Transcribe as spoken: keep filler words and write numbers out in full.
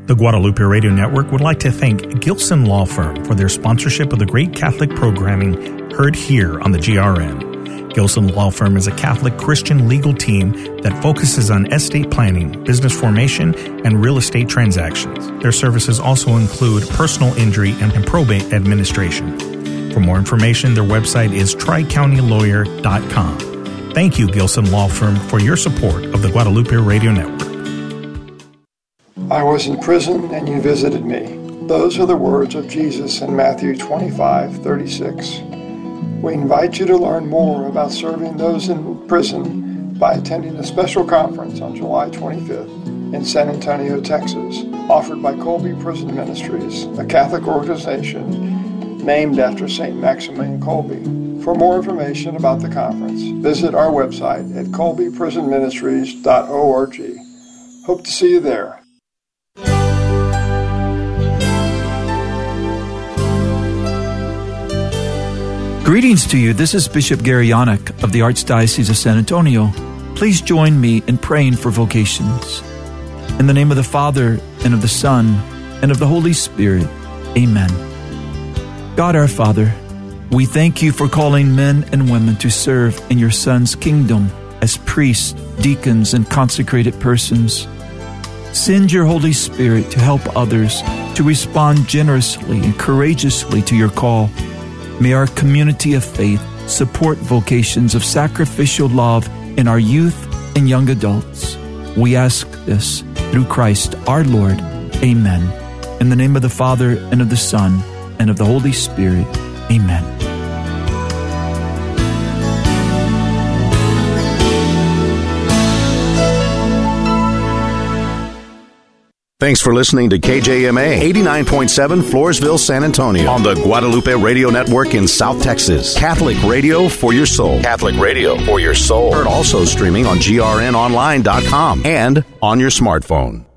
The Guadalupe Radio Network would like to thank Gilson Law Firm for their sponsorship of the great Catholic programming heard here on the G R N. Gilson Law Firm is a Catholic Christian legal team that focuses on estate planning, business formation, and real estate transactions. Their services also include personal injury and probate administration. For more information, their website is tri county lawyer dot com. Thank you, Gilson Law Firm, for your support of the Guadalupe Radio Network. I was in prison and you visited me. Those are the words of Jesus in Matthew twenty-five thirty-six. We invite you to learn more about serving those in prison by attending a special conference on July twenty-fifth in San Antonio, Texas, offered by Colby Prison Ministries, a Catholic organization named after Saint Maximilian Kolbe. For more information about the conference, visit our website at colby prison ministries dot org. Hope to see you there. Greetings to you. This is Bishop Gary Yannick of the Archdiocese of San Antonio. Please join me in praying for vocations. In the name of the Father, and of the Son, and of the Holy Spirit. Amen. God our Father, we thank you for calling men and women to serve in your Son's kingdom as priests, deacons, and consecrated persons. Send your Holy Spirit to help others to respond generously and courageously to your call. May our community of faith support vocations of sacrificial love in our youth and young adults. We ask this through Christ our Lord. Amen. In the name of the Father, and of the Son, and of the Holy Spirit. Amen. Thanks for listening to K J M A eighty-nine point seven Floresville, San Antonio on the Guadalupe Radio Network in South Texas. Catholic radio for your soul. Catholic radio for your soul. Heard also streaming on G R N online dot com and on your smartphone.